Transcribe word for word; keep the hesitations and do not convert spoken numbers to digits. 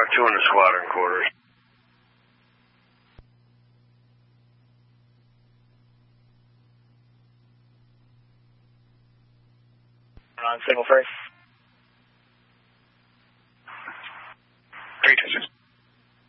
two in the squadron quarters. On signal first.